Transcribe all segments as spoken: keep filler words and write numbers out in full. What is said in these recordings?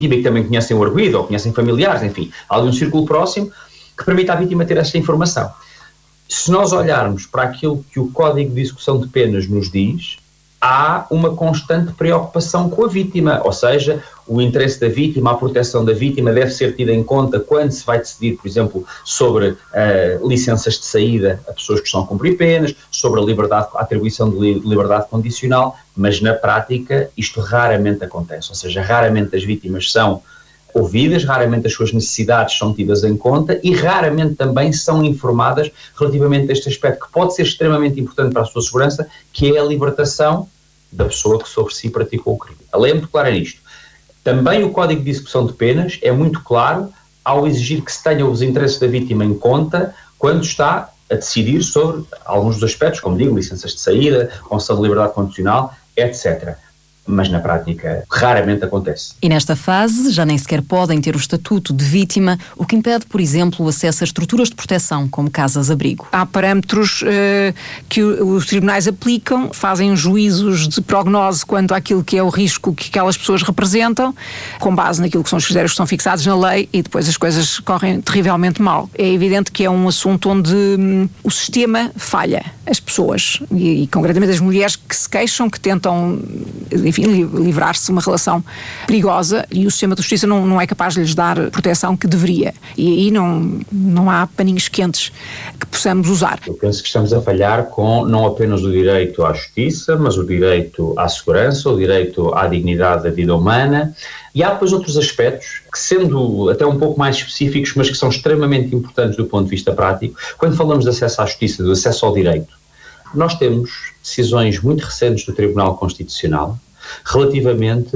e que também conhecem o arguido ou conhecem familiares, enfim, há ali um círculo próximo que permite à vítima ter esta informação. Se nós olharmos para aquilo que o Código de Execução de Penas nos diz, há uma constante preocupação com a vítima, ou seja, o interesse da vítima, a proteção da vítima deve ser tida em conta quando se vai decidir, por exemplo, sobre uh, licenças de saída a pessoas que estão a cumprir penas, sobre a, liberdade, a atribuição de li, liberdade condicional, mas na prática isto raramente acontece, ou seja, raramente as vítimas são ouvidas, raramente as suas necessidades são tidas em conta e raramente também são informadas relativamente a este aspecto que pode ser extremamente importante para a sua segurança, que é a libertação da pessoa que sobre si praticou o crime. A lei é muito clara nisto. Também o Código de Execução de Penas é muito claro ao exigir que se tenha os interesses da vítima em conta quando está a decidir sobre alguns dos aspectos, como digo, licenças de saída, concessão de liberdade condicional, etcétera. Mas na prática raramente acontece. E nesta fase já nem sequer podem ter o estatuto de vítima, o que impede, por exemplo, o acesso a estruturas de proteção, como casas-abrigo. Há parâmetros uh, que os tribunais aplicam, fazem juízos de prognose quanto àquilo que é o risco que aquelas pessoas representam, com base naquilo que são os critérios que são fixados na lei, e depois as coisas correm terrivelmente mal. É evidente que é um assunto onde hum, o sistema falha as pessoas, e, e concretamente as mulheres que se queixam, que tentam, enfim, livrar-se de uma relação perigosa, e o sistema de justiça não, não é capaz de lhes dar a proteção que deveria. E aí não, não há paninhos quentes que possamos usar. Eu penso que estamos a falhar com não apenas o direito à justiça, mas o direito à segurança, o direito à dignidade da vida humana, e há depois outros aspectos que, sendo até um pouco mais específicos, mas que são extremamente importantes do ponto de vista prático. Quando falamos de acesso à justiça, do acesso ao direito, nós temos decisões muito recentes do Tribunal Constitucional relativamente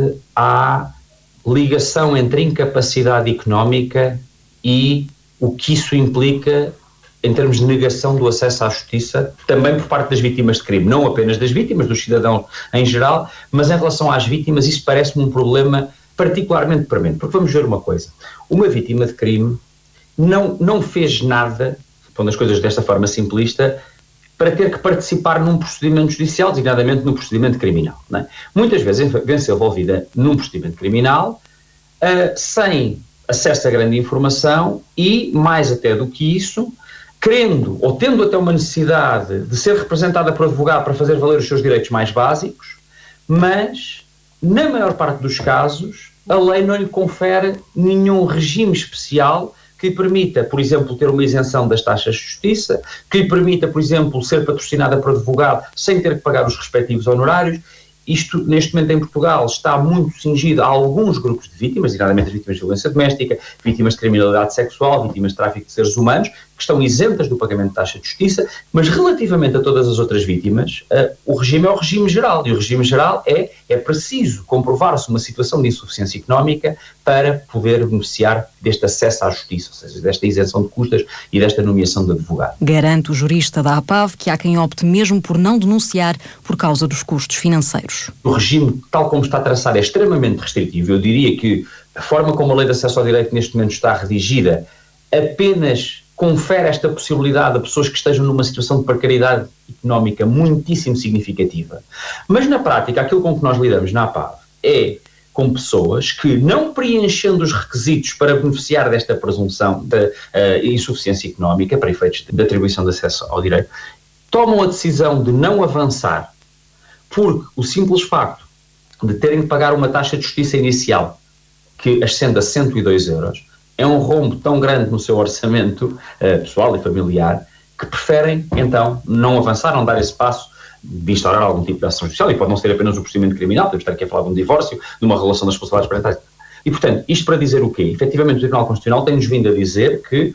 à ligação entre incapacidade económica e o que isso implica em termos de negação do acesso à justiça, também por parte das vítimas de crime, não apenas das vítimas, dos cidadãos em geral, mas em relação às vítimas isso parece-me um problema particularmente premente, porque vamos ver uma coisa, uma vítima de crime não, não fez nada, pondo as coisas desta forma simplista, para ter que participar num procedimento judicial, designadamente num procedimento criminal. Não é? Muitas vezes vem-se envolvida num procedimento criminal uh, sem acesso a grande informação e, mais até do que isso, querendo ou tendo até uma necessidade de ser representada por advogado para fazer valer os seus direitos mais básicos, mas, na maior parte dos casos, a lei não lhe confere nenhum regime especial que lhe permita, por exemplo, ter uma isenção das taxas de justiça, que lhe permita, por exemplo, ser patrocinada por advogado sem ter que pagar os respectivos honorários. Isto, neste momento, em Portugal, está muito cingido a alguns grupos de vítimas, designadamente as vítimas de violência doméstica, vítimas de criminalidade sexual, vítimas de tráfico de seres humanos, que estão isentas do pagamento de taxa de justiça, mas relativamente a todas as outras vítimas, uh, o regime é o regime geral, e o regime geral é, é preciso comprovar-se uma situação de insuficiência económica para poder beneficiar deste acesso à justiça, ou seja, desta isenção de custas e desta nomeação de advogado. Garante o jurista da A P A V que há quem opte mesmo por não denunciar por causa dos custos financeiros. O regime, tal como está traçado, é extremamente restritivo. Eu diria que a forma como a Lei de Acesso ao Direito neste momento está redigida apenas confere esta possibilidade a pessoas que estejam numa situação de precariedade económica muitíssimo significativa. Mas na prática, aquilo com que nós lidamos na A P A V é com pessoas que, não preenchendo os requisitos para beneficiar desta presunção de uh, insuficiência económica, para efeitos de atribuição de acesso ao direito, tomam a decisão de não avançar porque o simples facto de terem de pagar uma taxa de justiça inicial que ascende a cento e dois euros é um rombo tão grande no seu orçamento uh, pessoal e familiar que preferem, então, não avançar, não dar esse passo de instaurar algum tipo de ação judicial, e pode não ser apenas o procedimento criminal, podemos estar aqui a falar de um divórcio, de uma relação das responsabilidades parentais. E, portanto, isto para dizer o quê? Efetivamente, o Tribunal Constitucional tem-nos vindo a dizer que uh,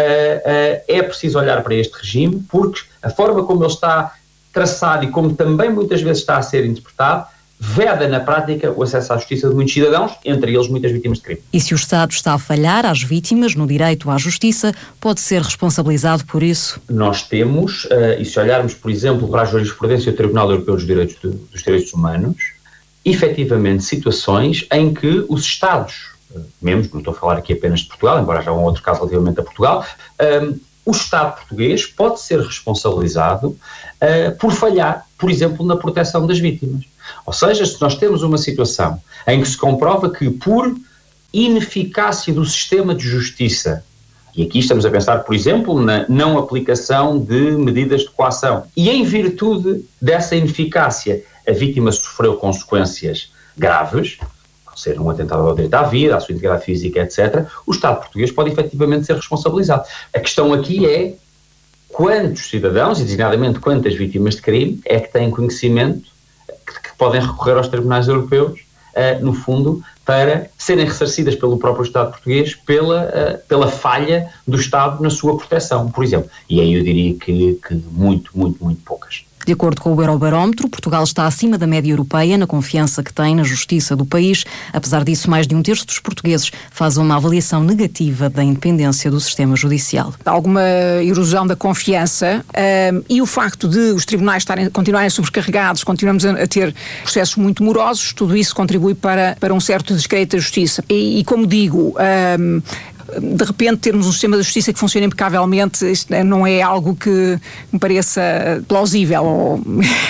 uh, é preciso olhar para este regime, porque a forma como ele está traçado e como também muitas vezes está a ser interpretado, veda na prática o acesso à justiça de muitos cidadãos, entre eles muitas vítimas de crime. E se o Estado está a falhar às vítimas no direito à justiça, pode ser responsabilizado por isso? Nós temos, uh, e se olharmos, por exemplo, para a jurisprudência do Tribunal Europeu dos Direitos, de, dos Direitos Humanos, efetivamente situações em que os Estados, uh, membros, não estou a falar aqui apenas de Portugal, embora haja um outro caso relativamente a Portugal, um, o Estado português pode ser responsabilizado uh, por falhar, por exemplo, na proteção das vítimas. Ou seja, se nós temos uma situação em que se comprova que por ineficácia do sistema de justiça. E aqui estamos a pensar, por exemplo, na não aplicação de medidas de coação. E em virtude dessa ineficácia, a vítima sofreu consequências graves, ser um atentado ao direito à vida, à sua integridade física, etcétera, o Estado português pode efetivamente ser responsabilizado. A questão aqui é quantos cidadãos, e designadamente quantas vítimas de crime, é que têm conhecimento que, que podem recorrer aos tribunais europeus, uh, no fundo, para serem ressarcidas pelo próprio Estado português pela, uh, pela falha do Estado na sua proteção, por exemplo. E aí eu diria que, que muito, muito, muito poucas. De acordo com o Eurobarómetro, Portugal está acima da média europeia na confiança que tem na justiça do país. Apesar disso, mais de um terço dos portugueses faz uma avaliação negativa da independência do sistema judicial. Há alguma erosão da confiança um, e o facto de os tribunais estarem, continuarem sobrecarregados, continuamos a, a ter processos muito morosos, tudo isso contribui para, para um certo descrédito da justiça. E, e como digo... Um, de repente termos um sistema de justiça que funciona impecavelmente, isto não é algo que me pareça plausível.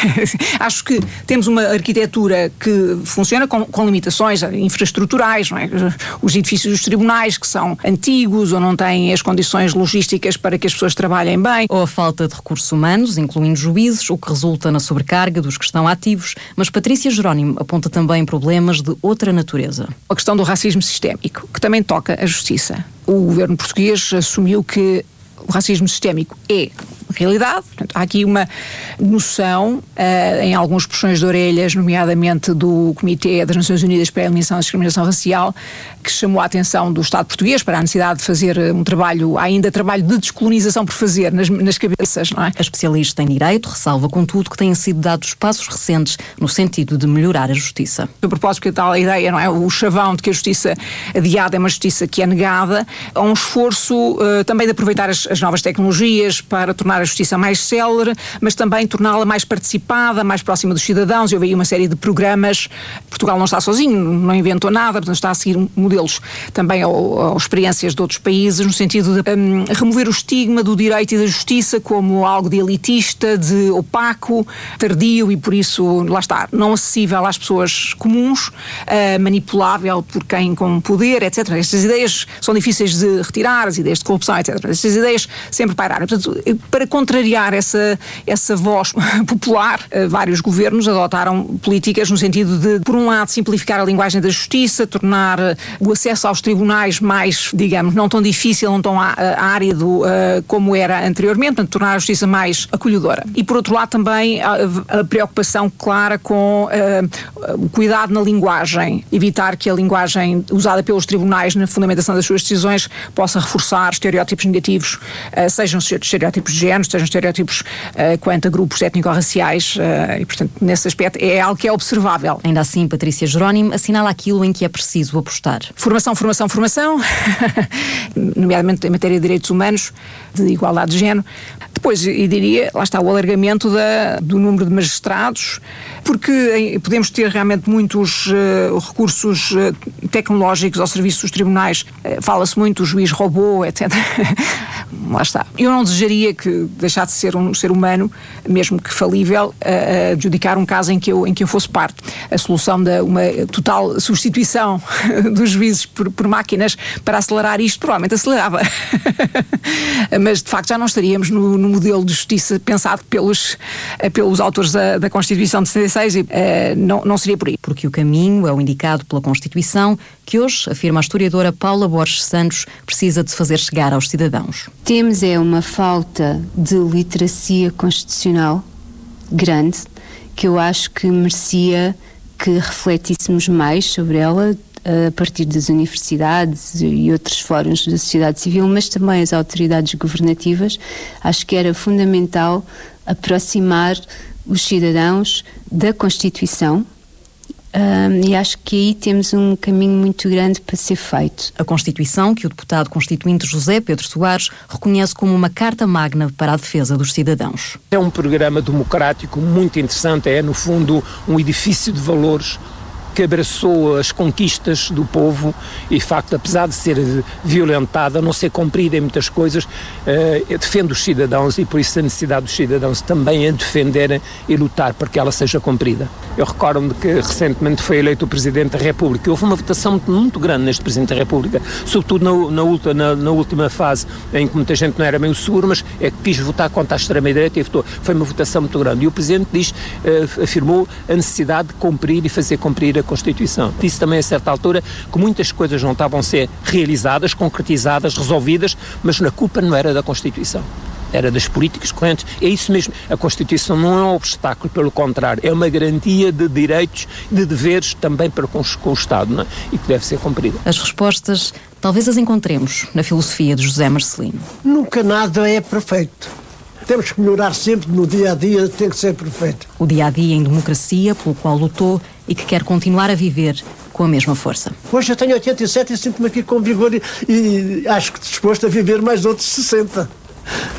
Acho que temos uma arquitetura que funciona com, com limitações infraestruturais, não é? Os edifícios dos tribunais que são antigos ou não têm as condições logísticas para que as pessoas trabalhem bem. Ou a falta de recursos humanos, incluindo juízes, o que resulta na sobrecarga dos que estão ativos, mas Patrícia Jerónimo aponta também problemas de outra natureza. A questão do racismo sistémico, que também toca a justiça. O governo português assumiu que o racismo sistémico é realidade. Portanto, há aqui uma noção, uh, em alguns puxões de orelhas, nomeadamente do Comitê das Nações Unidas para a Eliminação da Discriminação Racial, que chamou a atenção do Estado português para a necessidade de fazer um trabalho, ainda trabalho de descolonização por fazer nas, nas cabeças, não é? A especialista em direito ressalva, contudo, que têm sido dados passos recentes no sentido de melhorar a justiça. A propósito, que tal a ideia, não é? O chavão de que a justiça adiada é uma justiça que é negada, há um esforço uh, também de aproveitar as, as novas tecnologias para tornar a justiça mais célere, mas também torná-la mais participada, mais próxima dos cidadãos. Eu vi uma série de programas. Portugal não está sozinho, não inventou nada, portanto está a seguir modelos também ou, ou experiências de outros países, no sentido de um, remover o estigma do direito e da justiça como algo de elitista, de opaco, tardio e por isso, lá está, não acessível às pessoas comuns, uh, manipulável por quem com poder, etcétera. Estas ideias são difíceis de retirar, as ideias de corrupção, etcétera. Estas ideias sempre pairaram. Portanto, para contrariar essa, essa voz popular, vários governos adotaram políticas no sentido de, por um lado, simplificar a linguagem da justiça, tornar o acesso aos tribunais mais, digamos, não tão difícil, não tão árido uh, como era anteriormente, portanto, tornar a justiça mais acolhedora. E, por outro lado, também a, a preocupação clara com uh, o cuidado na linguagem, evitar que a linguagem usada pelos tribunais na fundamentação das suas decisões possa reforçar estereótipos negativos, uh, sejam estereótipos de género, sejam estereótipos uh, quanto a grupos étnico-raciais uh, e, portanto, nesse aspecto é algo que é observável. Ainda assim, Patrícia Jerónimo assinala aquilo em que é preciso apostar. Formação, formação, formação, nomeadamente em matéria de direitos humanos, de igualdade de género. Depois, eu diria, lá está o alargamento da, do número de magistrados, porque podemos ter realmente muitos uh, recursos uh, tecnológicos ao serviço dos tribunais. Uh, fala-se muito o juiz robô, etcétera. Lá está. Eu não desejaria que deixasse de ser um ser humano, mesmo que falível, a adjudicar um caso em que eu, em que eu fosse parte. A solução de uma total substituição dos juízes por, por máquinas para acelerar isto, provavelmente acelerava. Mas, de facto, já não estaríamos no, no modelo de justiça pensado pelos, pelos autores da, da Constituição de setenta e seis e uh, não, não seria por aí. Porque o caminho é o indicado pela Constituição, que hoje, afirma a historiadora Paula Borges Santos, precisa de se fazer chegar aos cidadãos. Temos é uma falta de literacia constitucional grande, que eu acho que merecia que refletíssemos mais sobre ela a partir das universidades e outros fóruns da sociedade civil, mas também as autoridades governativas. Acho que era fundamental aproximar os cidadãos da Constituição. Um, e acho que aí temos um caminho muito grande para ser feito. A Constituição, que o deputado constituinte José Pedro Soares reconhece como uma carta magna para a defesa dos cidadãos. É um programa democrático muito interessante, é no fundo um edifício de valores que abraçou as conquistas do povo e, de facto, apesar de ser violentada, não ser cumprida em muitas coisas, uh, defende os cidadãos e, por isso, a necessidade dos cidadãos também a defenderem e lutar para que ela seja cumprida. Eu recordo-me que recentemente foi eleito o Presidente da República. Houve uma votação muito, muito grande neste Presidente da República, sobretudo na, na, ultra, na, na última fase, em que muita gente não era meio seguro, mas é que quis votar contra a extrema-direita e votou. Foi uma votação muito grande. E o Presidente diz, uh, afirmou a necessidade de cumprir e fazer cumprir a Constituição. Disse também a certa altura que muitas coisas não estavam a ser realizadas, concretizadas, resolvidas, mas a culpa não era da Constituição. Era das políticas correntes. É isso mesmo. A Constituição não é um obstáculo, pelo contrário, é uma garantia de direitos e de deveres também para com, com o Estado, não é? E que deve ser cumprida. As respostas talvez as encontremos na filosofia de José Marcelino. Nunca nada é perfeito. Temos que melhorar sempre no dia-a-dia, tem que ser perfeito. O dia-a-dia em democracia, pelo qual lutou e que quer continuar a viver com a mesma força. Hoje eu tenho oitenta e sete e sinto-me aqui com vigor e, e acho que disposto a viver mais outros sessenta.